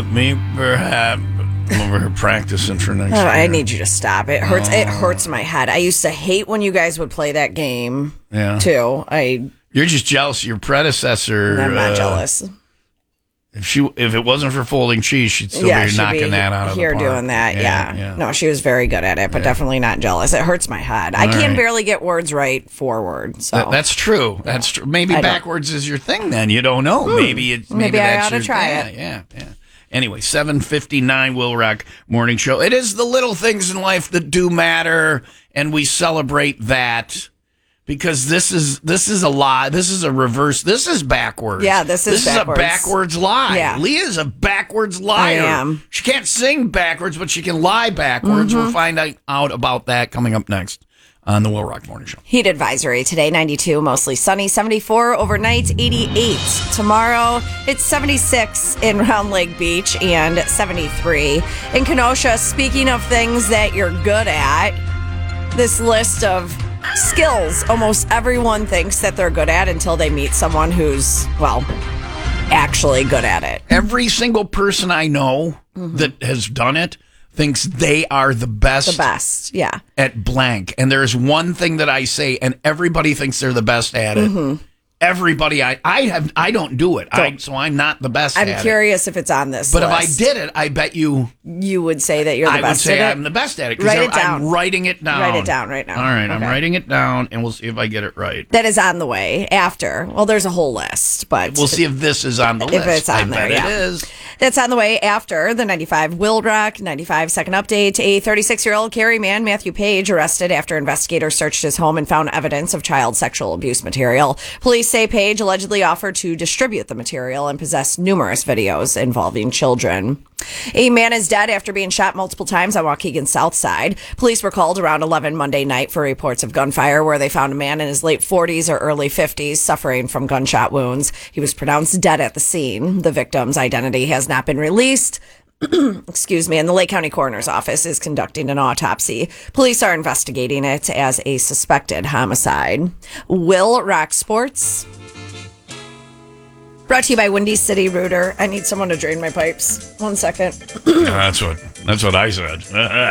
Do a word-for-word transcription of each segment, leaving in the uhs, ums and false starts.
Me, perhaps. I'm over here practicing for next Oh, year. I need you to stop. It hurts. Oh. It hurts my head. I used to hate when you guys would play that game. Yeah. Too. I. You're just jealous of your predecessor. I'm not uh, jealous. If she, if it wasn't for folding cheese, she'd still yeah, be she'd knocking be that out of the here park. doing that. Yeah, Yeah, yeah. No, she was very good at it, but Yeah. definitely not jealous. It hurts my head. I All can right. barely get words right forward. So That- that's true. That's true. Maybe I don't- backwards is your thing. Then you don't know. Maybe it's maybe, Maybe I that's ought to your, try yeah, it. Yeah, yeah. Anyway, seven fifty-nine Will Rock Morning Show. It is the little things in life that do matter, and we celebrate that because this is this is a lie. This is a reverse. This is backwards. Yeah, this is this backwards. is a backwards lie. Yeah. Leah's a backwards liar. I am. She can't sing backwards, but she can lie backwards. Mm-hmm. We'll find out, out about that coming up next on the Will Rock Morning Show. Heat advisory today, ninety-two, mostly sunny, seventy-four overnight, eighty-eight. Tomorrow, it's seventy-six in Round Lake Beach and seventy-three in Kenosha. Speaking of things that you're good at, this list of skills almost everyone thinks that they're good at until they meet someone who's, well, actually good at it. Every single person I know that has done it thinks they are the best, The best, yeah. at blank. And there's one thing that I say, and everybody thinks they're the best at it. Everybody, I, I have, I don't do it, I, so I'm not the best I'm at it. curious if it's on this But list. if I did it, I bet you you would say that you're the I would best say at I'm it. the best at it. 'cause Write I'm- it down. I'm writing it down. Write it down right now. All right, I'm Okay. writing it down, and we'll see if I get it right. That is on the way after. Well, there's a whole list, but We'll see if this is on the list. if it's on I there, bet yeah. it is. That's on the way after the ninety-five Will Rock, ninety-five second update. A thirty-six-year-old Cary man, Matthew Page, arrested after investigators searched his home and found evidence of child sexual abuse material. Police say Page allegedly offered to distribute the material and possess numerous videos involving children. A man is dead after being shot multiple times on Waukegan South Side. Police were called around eleven Monday night for reports of gunfire where they found a man in his late forties or early fifties suffering from gunshot wounds. He was pronounced dead at the scene. The victim's identity has not been released. Excuse me, and the Lake County Coroner's Office is conducting an autopsy. Police are investigating it as a suspected homicide. Will Rock Sports. Brought to you by Windy City Rooter. I need someone to drain my pipes. One second. That's what that's what I said.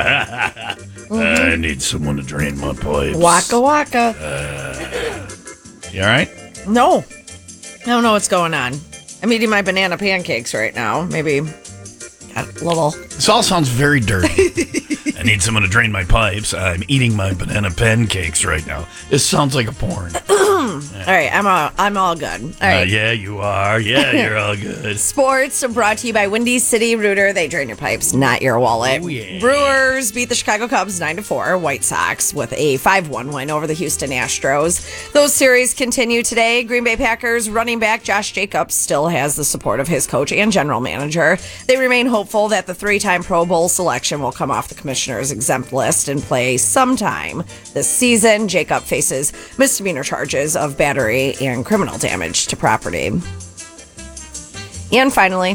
I need someone to drain my pipes. Waka waka. You all right? No. I don't know what's going on. I'm eating my banana pancakes right now. Maybe got a little. This all sounds very dirty. I need someone to drain my pipes. I'm eating my banana pancakes right now. This sounds like a porn. All right, I'm all, I'm all good. All Uh, right. yeah, you are. Yeah, you're all good. Sports brought to you by Windy City Rooter. They drain your pipes, not your wallet. Oh, yeah. Brewers beat the Chicago Cubs nine to four. White Sox with a five one win over the Houston Astros. Those series continue today. Green Bay Packers running back Josh Jacobs still has the support of his coach and general manager. They remain hopeful that the three-time Pro Bowl selection will come off the commissioner's exempt list and play sometime this season. Jacob faces misdemeanor charges of battery and criminal damage to property. And finally,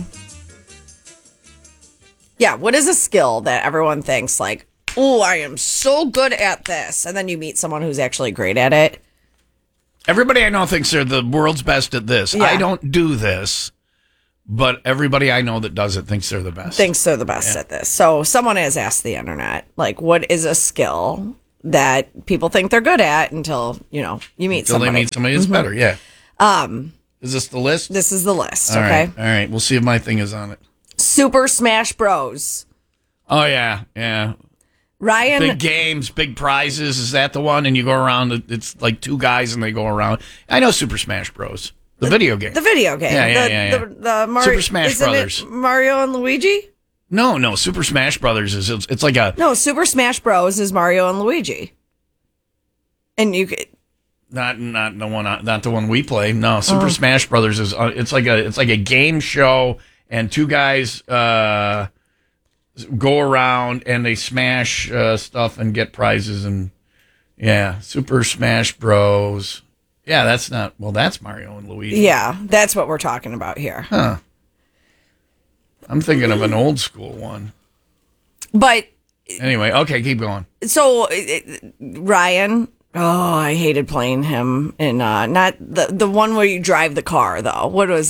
yeah, what is a skill that everyone thinks like, oh, I am so good at this, and then you meet someone who's actually great at it? Everybody I know thinks they're the world's best at this. Yeah. I don't do this, but everybody I know that does it thinks they're the best. Thinks they're the best Yeah. at this. So someone has asked the internet, like, what is a skill that people think they're good at until, you know, you meet Until somebody. they meet somebody that's better, yeah. Um, Is this the list? this is the list, All okay? right, all right. We'll see if my thing is on it. Super Smash Bros. Oh, yeah, yeah. Ryan, Big games, big prizes. Is that the one? And you go around, it's like two guys and they go around. I know Super Smash Bros. The video game. the video game. Yeah, yeah, the, yeah, yeah. The, the Mario, Super Smash isn't Brothers. It Mario and Luigi? No, no. Super Smash Brothers is, it's, it's like a, No, Super Smash Bros. Is Mario and Luigi. And you could. not not the one not the one we play. No, Super Oh. Smash Brothers is uh, it's like a it's like a game show, and two guys uh, go around and they smash uh, stuff and get prizes, and yeah, Super Smash Bros. Yeah, that's not well. That's Mario and Luigi. Yeah, that's what we're talking about here. Huh. I'm thinking of an old school one. But Anyway, okay, keep going. so uh, Ryan, oh, I hated playing him in uh, not the the one where you drive the car though. What was that?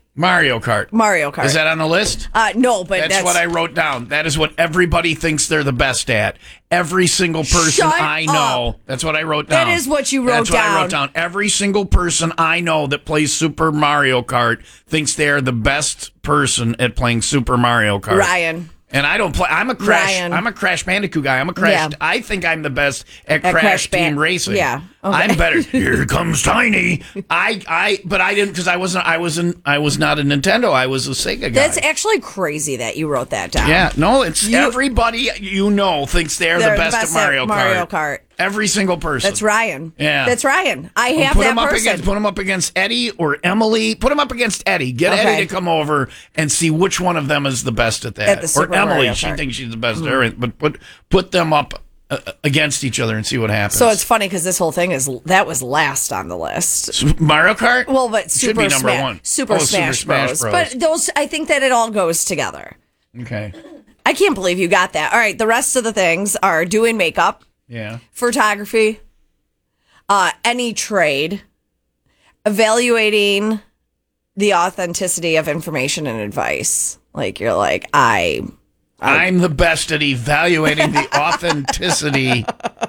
Mario Kart. Mario Kart. Is that on the list? Uh, no, but that's, that's what I wrote down. That is what everybody thinks they're the best at. Every single person Shut I know. up. That's what I wrote down. That is what you wrote That's what down. I wrote down. Every single person I know that plays Super Mario Kart thinks they're the best person at playing Super Mario Kart. Ryan. And I don't play. I'm a Crash. Ryan. I'm a Crash Bandicoot guy. I'm a Crash. Yeah. I think I'm the best at, At Crash, Crash Team Ban- Racing. Yeah. Okay. I'm better. Here comes Tiny. I, I, but I didn't because I wasn't. I wasn't. I was not a Nintendo. I was a Sega guy. That's actually crazy that you wrote that down. Yeah. No, it's You- everybody you know thinks they're, They're the best, at Mario, Mario Kart. Kart. Every single person. That's Ryan. Yeah. That's Ryan. I have put that him up person. against put him up against Eddie or Emily. Put him up against Eddie. Get Okay. Eddie to come over and see which one of them is the best at that. At the or Super Emily, Mario she Kart. thinks she's the best at everything. But put put them up uh, against each other and see what happens. So it's funny because this whole thing is that was last on the list. S- Mario Kart. Well, but should Super be number Smash, one. Super, Oh, Smash, Super Smash Bros. Bros. But those, I think that it all goes together. Okay. I can't believe you got that. All right, the rest of the things are doing makeup, Yeah. photography, uh, any trade, evaluating the authenticity of information and advice. Like you're like, I I'm the best at evaluating the authenticity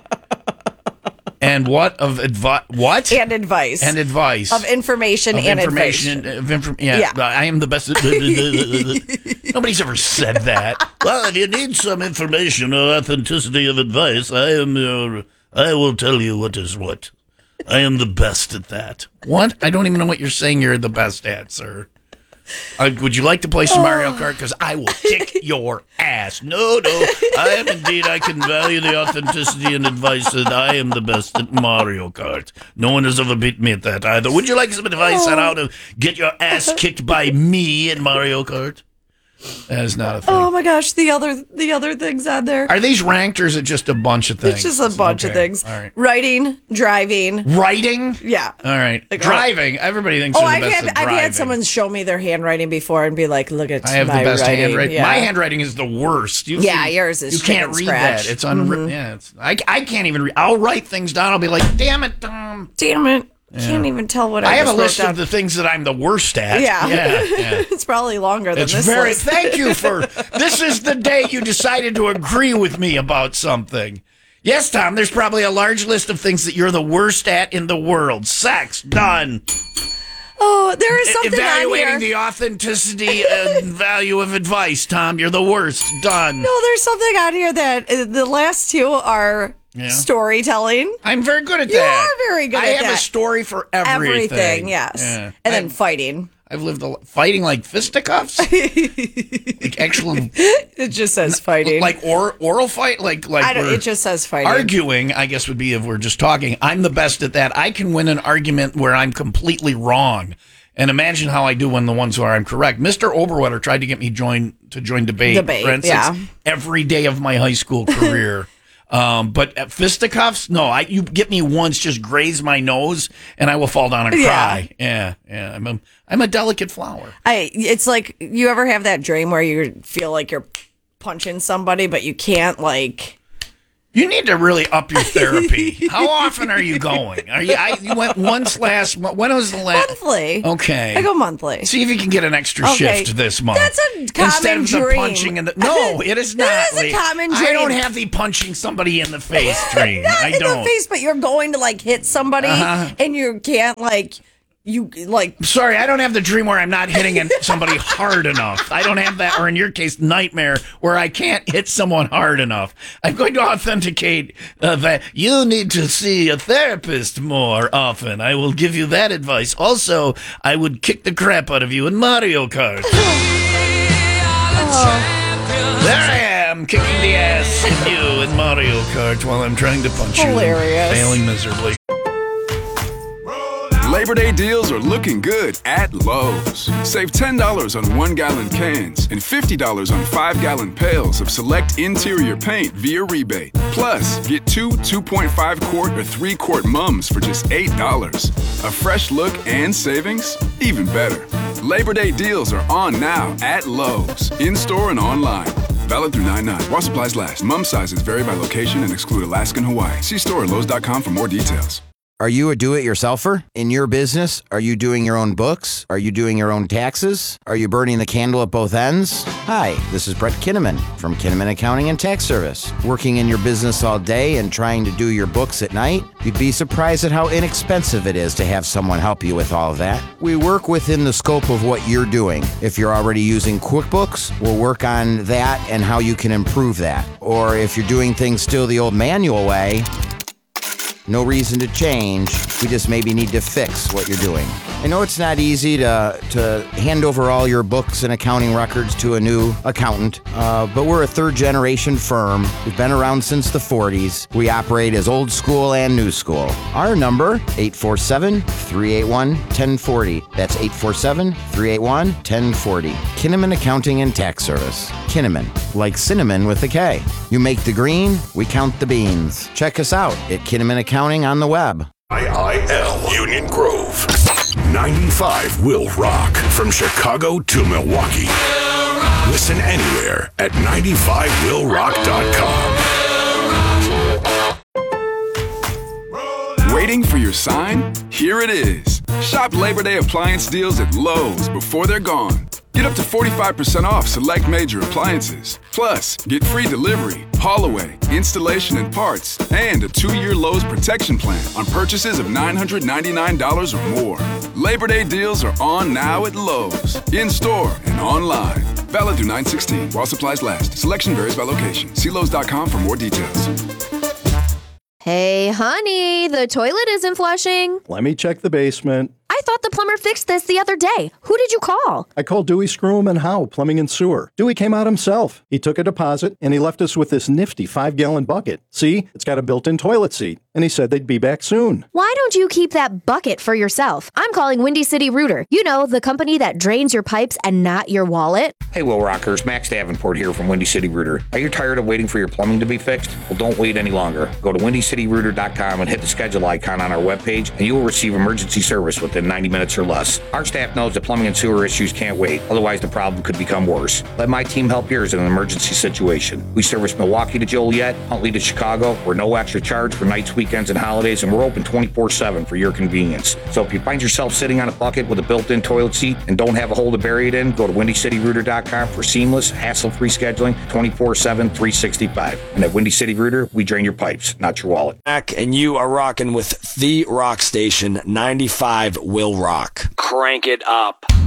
and what of advice. What and advice and advice of information of and information advice. of inform- yeah, Yeah. I am the best. At Nobody's ever said that. Well, if you need some information or authenticity of advice, I am your. I will tell you what is what. I am the best at that. What? I don't even know what you're saying. You're the best at, sir. Uh, would you like to play some Mario Kart? Because I will kick your ass. No, no. I am indeed. I can value the authenticity and advice that I am the best at Mario Kart. No one has ever beat me at that either. Would you like some advice on how to get your ass kicked by me in Mario Kart? That is not a thing. Oh my gosh, the other the other things on there. Are these ranked or is it just a bunch of things? It's just a bunch of Okay. things. All right. Writing, driving. Writing? Yeah. All right. Like, driving. Everybody thinks Oh, they're the I've best had at I've driving. had someone show me their handwriting before and be like, "Look at I have my the best writing." handwriting. Yeah. My handwriting is the worst. You Yeah, can- yours is You can't chicken read scratch. that. It's unwritten. Yeah, it's, I, I can't even read. I'll write things down. I'll be like, damn it, Tom. Damn it! Can't even tell what I, I have a just wrote list down. of the things that I'm the worst at. Yeah, Yeah. yeah. it's probably longer than It's this very. list. Thank you for. This is the day you decided to agree with me about something. Yes, Tom. There's probably a large list of things that you're the worst at in the world. Sex done. Oh, there is something Evaluating on here. the authenticity and value of advice, Tom. You're the worst. Done. No, there's something on here that uh, the last two are Yeah. storytelling. I'm very good at You that. are very good I at have a that. story for everything. Everything, yes. Yeah. And then I've, fighting. I've lived a li- fighting like fisticuffs, like actual, It just says fighting. like or, oral fight, like like I don't, we're it just says fighting. arguing. I guess would be if we're just talking. I'm the best at that. I can win an argument where I'm completely wrong. And imagine how I do when the ones where I'm correct. Mister Oberwetter tried to get me join to join debate, Debate, for instance, yeah. every day of my high school career. um, but at fisticuffs, no. I you get me once, just graze my nose, and I will fall down and Yeah. cry. Yeah, yeah. I'm a I'm a delicate flower. I. It's like you ever have that dream where you feel like you're punching somebody, but you can't, like. You need to really up your therapy. How often are you going? Are you? I, you went once last. mo- When was the last? Monthly. Okay. I go monthly. See if you can get an extra Okay. shift this month. That's a common Instead of the dream. punching in the no, it is not. That is a Lee. common I don't dream. have the punching somebody in the face dream. Not I in don't. the face, but you're going to like hit somebody Uh-huh. and you can't like you like Sorry, I don't have the dream where I'm not hitting an- somebody hard enough. I don't have that, or in your case, nightmare where I can't hit someone hard enough. I'm going to authenticate uh, that you need to see a therapist more often. I will give you that advice. Also, I would kick the crap out of you in Mario Kart. There I am, kicking the ass of you in Mario Kart while I'm trying to punch Hilarious. you, failing miserably. Labor Day deals are looking good at Lowe's. Save ten dollars on one-gallon cans and fifty dollars on five-gallon pails of select interior paint via rebate. Plus, get two two point five quart or three quart mums for just eight dollars. A fresh look and savings? Even better. Labor Day deals are on now at Lowe's, in-store and online. Valid through nine nine. While supplies last. Mum sizes vary by location and exclude Alaska and Hawaii. See store at Lowe's dot com for more details. Are you a do-it-yourselfer? In your business, are you doing your own books? Are you doing your own taxes? Are you burning the candle at both ends? Hi, this is Brett Kinnaman from Kinnaman Accounting and Tax Service. Working in your business all day and trying to do your books at night? You'd be surprised at how inexpensive it is to have someone help you with all of that. We work within the scope of what you're doing. If you're already using QuickBooks, we'll work on that and how you can improve that. Or if you're doing things still the old manual way, no reason to change. We just maybe need to fix what you're doing. I know it's not easy to to hand over all your books and accounting records to a new accountant, uh, but we're a third-generation firm. We've been around since the forties. We operate as old school and new school. Our number, eight four seven, three eight one, one zero four zero. That's eight four seven, three eight one, one zero four zero. Kinnaman Accounting and Tax Service. Kinnaman, like cinnamon with a K. You make the green, we count the beans. Check us out at Kinnaman Accounting on the web. I I L Union Grove. ninety-five will rock from Chicago to Milwaukee. Listen anywhere at ninety-five will rock dot com. Waiting for your sign? Here it is. Shop Labor Day appliance deals at Lowe's before they're gone. Get up to forty-five percent off select major appliances. Plus, get free delivery, haul away, installation and parts, and a two-year Lowe's protection plan on purchases of nine hundred ninety-nine dollars or more. Labor Day deals are on now at Lowe's, in-store and online. Valid through nine sixteen while supplies last. Selection varies by location. See Lowe's dot com for more details. Hey, honey, the toilet isn't flushing. Let me check the basement. I thought the plumber fixed this the other day. Who did you call? I called Dewey Screw and Howe, Plumbing and Sewer. Dewey came out himself. He took a deposit, and he left us with this nifty five-gallon bucket. See? It's got a built-in toilet seat. And he said they'd be back soon. Why don't you keep that bucket for yourself? I'm calling Windy City Rooter. You know, the company that drains your pipes and not your wallet. Hey, Will Rockers. Max Davenport here from Windy City Rooter. Are you tired of waiting for your plumbing to be fixed? Well, don't wait any longer. Go to windy city rooter dot com and hit the schedule icon on our webpage, and you will receive emergency service within ninety minutes or less. Our staff knows that plumbing and sewer issues can't wait. Otherwise, the problem could become worse. Let my team help yours in an emergency situation. We service Milwaukee to Joliet, Huntley to Chicago. We're no extra charge for nights, weekends, and holidays, and we're open twenty-four seven for your convenience. So if you find yourself sitting on a bucket with a built-in toilet seat and don't have a hole to bury it in, go to windy city rooter dot com for seamless, hassle-free scheduling twenty-four seven, three sixty-five. And at Windy City Rooter, we drain your pipes, not your wallet. Back, and you are rocking with the rock station, ninety-five will rock. Crank it up.